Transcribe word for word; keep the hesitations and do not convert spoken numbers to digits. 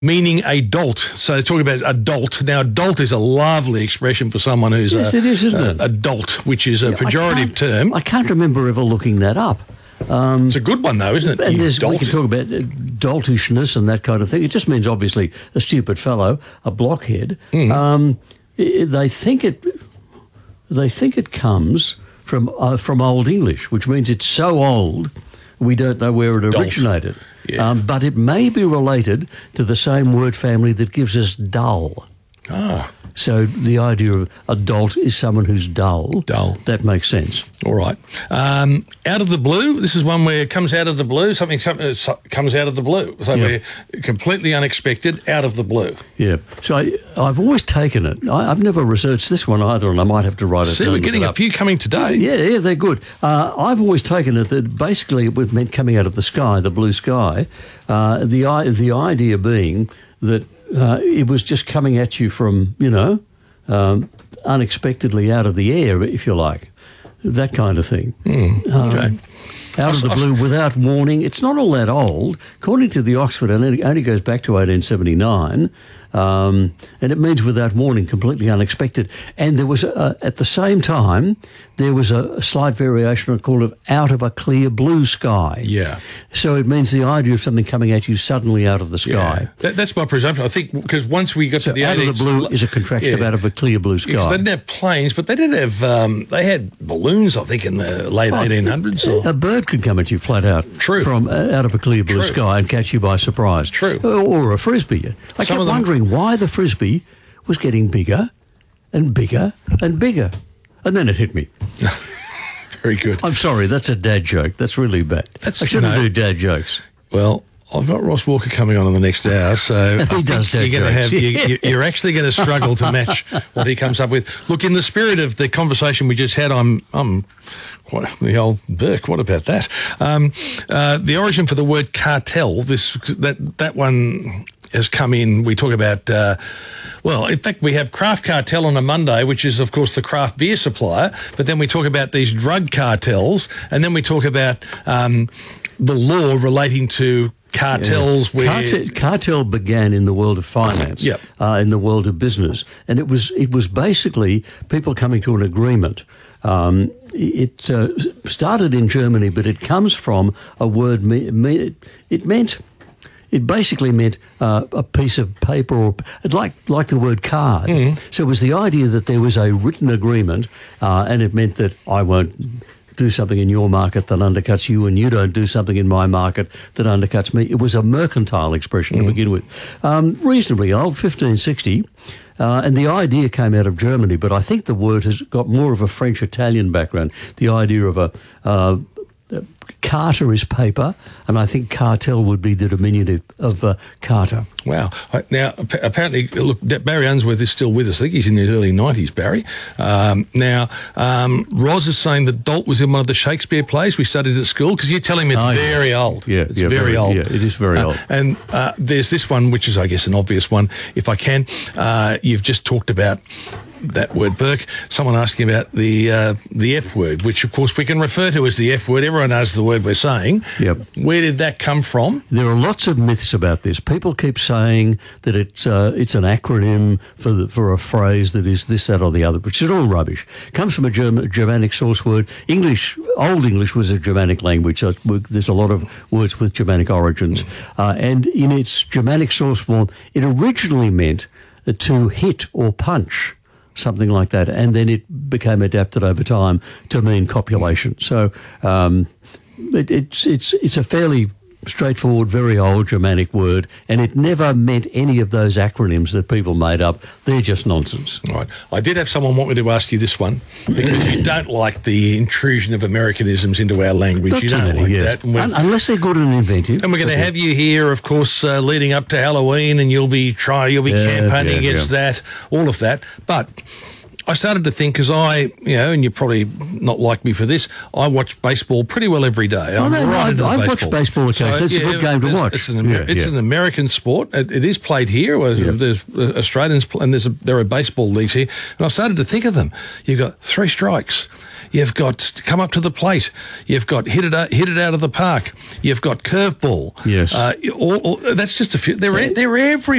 meaning a dolt. So talking about a dolt. Now, a dolt is a lovely expression for someone who's yes, a, it is, isn't a, it? a dolt, which is a Yeah, pejorative I term. I can't remember ever looking that up. Um, It's a good one, though, isn't it? and You there's, we dolt. can talk about uh, doltishness and that kind of thing. It just means, obviously, a stupid fellow, a blockhead. Mm. Um, i- they think it. They think it comes from uh, from Old English, which means it's so old we don't know where it Dolt. originated. Yeah. Um, but it may be related to the same word family that gives us dull. Ah, So the idea of a dolt is someone who's dull. Dull. That makes sense. all right. Um, out of the blue, this is one where it comes out of the blue. Something, something uh, so- comes out of the blue. So Yeah. we're completely unexpected, out of the blue. Yeah. So I, I've always taken it. I, I've never researched this one either, and I might have to write it See, down. we're and look getting it a up. few coming today. Yeah, yeah, they're good. Uh, I've always taken it that basically it was meant coming out of the sky, the blue sky. Uh, the i- the idea being that uh, it was just coming at you from, you know, um, unexpectedly out of the air, if you like, that kind of thing. Hmm, Um, okay. Out of the blue, without warning. It's not all that old. According to the Oxford, it only only goes back to eighteen seventy-nine, um, and it means without warning, completely unexpected. And there was, a, at the same time, there was a, a slight variation called it out of a clear blue sky. Yeah. So it means the idea of something coming at you suddenly out of the sky. Yeah. That, that's my presumption. I think because once we got So to the out of the eighteens, blue is a contraction of Yeah. out of a clear blue Because they sky. didn't have planes, but they did have, um, they had balloons, I think, in the late eighteen hundreds. Or, A bird could come at you flat out True. from uh, out of a clear blue True. sky and catch you by surprise. True. Or, or a frisbee. I Some kept of them- wondering why the frisbee was getting bigger and bigger and bigger. And then it hit me. very good. I'm sorry, that's a dad joke. That's really bad. That's- I shouldn't no. do dad jokes. Well, I've got Ross Walker coming on in the next hour, so I think does dad you're going to have jokes, you, yes. you- you're actually going to struggle to match what he comes up with. Look, in the spirit of the conversation we just had, I'm I'm quite the old Burke. What about that? Um, uh, the origin for the word cartel. This that that one has come in. We talk about. Uh, well, in fact, we have Craft Cartel on a Monday, which is, of course, the craft beer supplier. But then we talk about these drug cartels, and then we talk about um, the law relating to cartels. Where Cartel, cartel began in the world of finance, Yep. uh, in the world of business, and it was it was basically people coming to an agreement. Um, it uh, started in Germany, but it comes from a word. Me, me, it meant. It basically meant uh, a piece of paper, or like like the word card. So it was the idea that there was a written agreement, uh, and it meant that I won't do something in your market that undercuts you, and you don't do something in my market that undercuts me. It was a mercantile expression to begin with, um, reasonably old, fifteen sixty. Uh, and the idea came out of Germany, but I think the word has got more of a French-Italian background. The idea of a uh, carter is paper, and I think cartel would be the diminutive of uh, carter. Wow. I- Now, ap- apparently, look, that Barry Unsworth is still with us. I think he's in his early nineties, Barry. Um, now, um, Roz is saying that Dolt was in one of the Shakespeare plays we studied at school, because you're telling me it's Oh, yeah. very old. Yeah, it's yeah, very, very- old. yeah, it is very Uh, old. And uh, there's this one, which is, I guess, an obvious one, if I can. Uh, you've just talked about that word, Burke. Someone asking about the uh, the F word, which, of course, we can refer to as the F word. Everyone knows the word we're saying. Yep. Where did that come from? There are lots of myths about this. People keep saying that it's uh, it's an acronym for the, for a phrase that is this, that, or the other, which is all rubbish. It comes from a German, Germanic source word. English, Old English was a Germanic language, so there's a lot of words with Germanic origins. Uh, and in its Germanic source form, it originally meant to hit or punch, something like that, and then it became adapted over time to mean copulation. So um, it, it's it's it's a fairly straightforward, very old Germanic word, and it never meant any of those acronyms that people made up. They're just nonsense. Right. I did have someone want me to ask you this one, because you don't like the intrusion of Americanisms into our language. Not you too don't many, like yes. that. And, we've- Un- unless they're good and inventive. and we're going to have you here, of course, uh, leading up to Halloween, and you'll be try, you'll be Yeah, campaigning yeah, against yeah. that, all of that. But I started to think, because I, you know, and you're probably not like me for this, I watch baseball pretty well every day. Oh, I'm no, no, right I've, into I've baseball. watched baseball occasionally. So, it's yeah, a good game to it's, watch. It's, an, Amer- yeah, it's yeah. an American sport. It, it is played here. Yeah. There's uh, Australians, pl- and there's a, there are baseball leagues here. And I started to think of them. You've got three strikes. You've got come up to the plate. You've got hit it out, hit it out of the park. You've got curveball. Yes. Uh, all, all, that's just a few. They're, they're every